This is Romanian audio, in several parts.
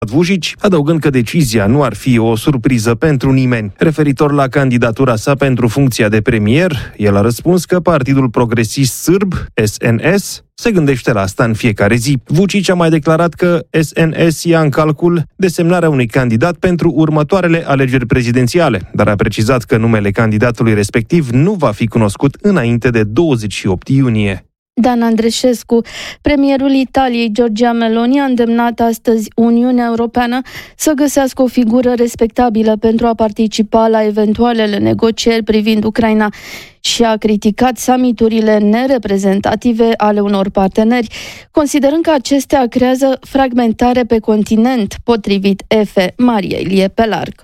Vučić, adăugând că decizia nu ar fi o surpriză pentru nimeni. Referitor la candidatura sa pentru funcția de premier, el a răspuns că Partidul Progresist Sârb, SNS, se gândește la asta în fiecare zi. Vučić a mai declarat că SNS ia în calcul desemnarea unui candidat pentru următoarele alegeri prezidențiale, dar a precizat că numele candidatului respectiv nu va fi cunoscut înainte de 28 iunie. Dan Andreescu, premierul Italiei, Giorgia Meloni, a îndemnat astăzi Uniunea Europeană să găsească o figură respectabilă pentru a participa la eventualele negocieri privind Ucraina și a criticat summiturile nereprezentative ale unor parteneri, considerând că acestea creează fragmentare pe continent, potrivit EFE Maria Ilie Pelarg.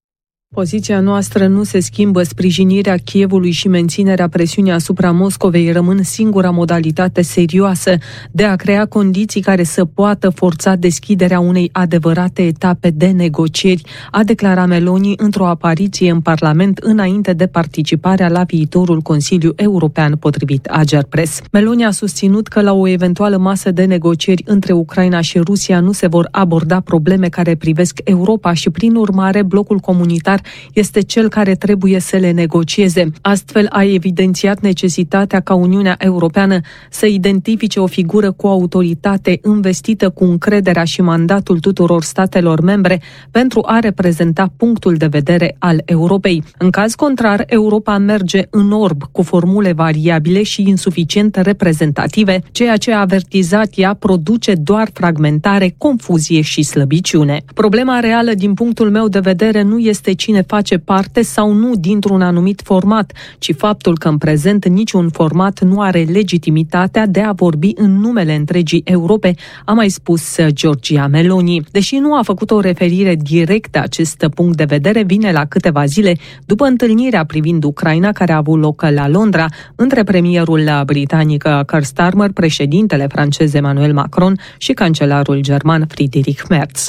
Poziția noastră nu se schimbă, sprijinirea Kievului și menținerea presiunii asupra Moscovei rămân singura modalitate serioasă de a crea condiții care să poată forța deschiderea unei adevărate etape de negocieri, a declarat Meloni într-o apariție în Parlament înainte de participarea la viitorul Consiliu European, potrivit Agerpres. Meloni a susținut că la o eventuală masă de negocieri între Ucraina și Rusia nu se vor aborda probleme care privesc Europa și, prin urmare, blocul comunitar este cel care trebuie să le negocieze. Astfel a evidențiat necesitatea ca Uniunea Europeană să identifice o figură cu autoritate investită cu încrederea și mandatul tuturor statelor membre pentru a reprezenta punctul de vedere al Europei. În caz contrar, Europa merge în orb cu formule variabile și insuficient reprezentative, ceea ce a avertizat ea produce doar fragmentare, confuzie și slăbiciune. Problema reală din punctul meu de vedere nu este cine face parte sau nu dintr-un anumit format, ci faptul că în prezent niciun format nu are legitimitatea de a vorbi în numele întregii Europe, a mai spus Giorgia Meloni. Deși nu a făcut o referire directă, acest punct de vedere vine la câteva zile după întâlnirea privind Ucraina care a avut loc la Londra între premierul britanic Keir Starmer, președintele francez Emmanuel Macron și cancelarul german Friedrich Merz.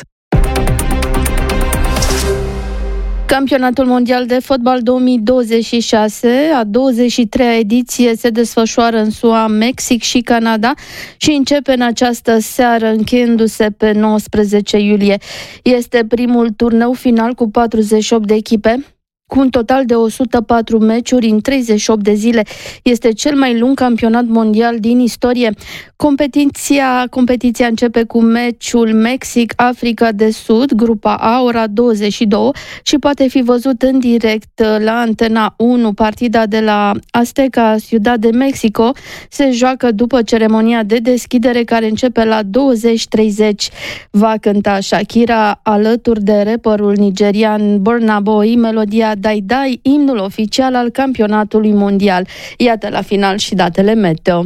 Campionatul mondial de fotbal 2026, a 23-a ediție, se desfășoară în SUA, Mexic și Canada și începe în această seară, încheiindu-se pe 19 iulie. Este primul turneu final cu 48 de echipe, cu un total de 104 meciuri în 38 de zile. Este cel mai lung campionat mondial din istorie. Competiția începe cu meciul Mexic-Africa de Sud, grupa A, ora 22 și poate fi văzut în direct la Antena 1. Partida de la Azteca Ciudad de Mexico se joacă după ceremonia de deschidere care începe la 20:30. Va cânta Shakira alături de rapperul nigerian Burna Boy melodia Dai Dai, imnul oficial al campionatului mondial. Iată la final și datele meteo.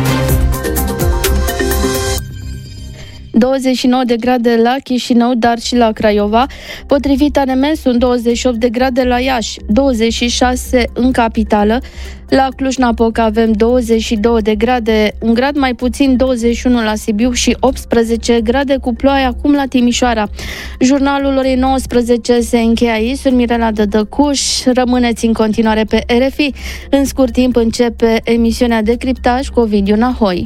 29 de grade la Chișinău, dar și la Craiova. Potrivit ANM, sunt 28 de grade la Iași, 26 în capitală. La Cluj-Napoca avem 22 de grade, un grad mai puțin, 21 la Sibiu și 18 grade cu ploaie acum la Timișoara. Jurnalul orei 19 se încheie aici. Sunt Mirela Dădăcuș. Rămâneți în continuare pe RFI. În scurt timp începe emisiunea Decriptaj cu Ovidiu Nahoi.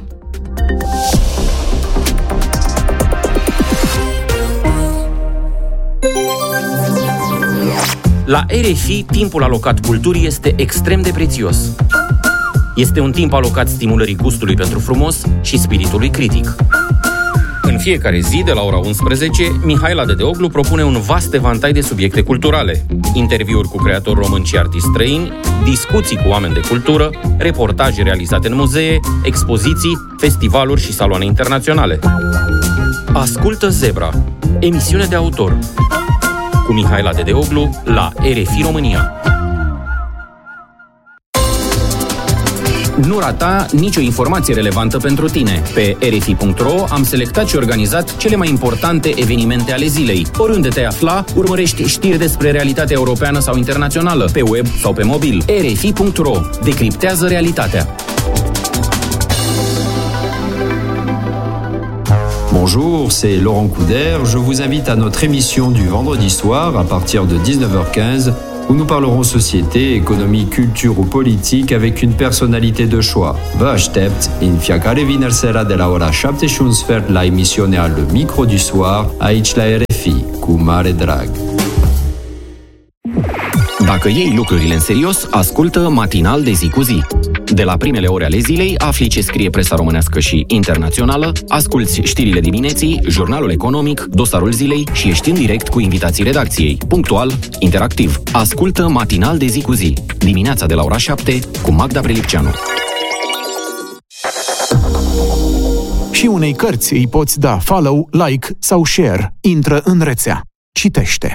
La RFI, timpul alocat culturii este extrem de prețios. Este un timp alocat stimulării gustului pentru frumos și spiritului critic. În fiecare zi, de la ora 11, Mihaela Dedeoglu propune un vast evantai de subiecte culturale. Interviuri cu creatori români și artiști străini, discuții cu oameni de cultură, reportaje realizate în muzee, expoziții, festivaluri și saloane internaționale. Ascultă Zebra, emisiune de autor, cu Mihaela Dedeoglu la RFI România. Nu rata nicio informație relevantă pentru tine. Pe rfi.ro am selectat și organizat cele mai importante evenimente ale zilei. Oriunde te afla, urmărești știri despre realitatea europeană sau internațională, pe web sau pe mobil. rfi.ro decriptează realitatea. Bonjour, c'est Laurent Couder. Je vous invite à notre émission du vendredi soir à partir de 19h15 où nous parlerons société, économie, culture ou politique avec une personnalité de choix. Vă aștept în fiecare vineri seara de la ora 7:15 la emisiunea Le Micro du Soir, aici la RFI, cu mare drag. Dacă iei lucrurile în serios, ascultă Matinal de zi cu zi. De la primele ore ale zilei, afli ce scrie presa românească și internațională, asculți știrile dimineții, jurnalul economic, dosarul zilei și ești în direct cu invitații redacției. Punctual, interactiv. Ascultă Matinal de zi cu zi. Dimineața de la ora 7 cu Magda Prelipceanu. Și unei cărți îi poți da follow, like sau share. Intră în rețea. Citește.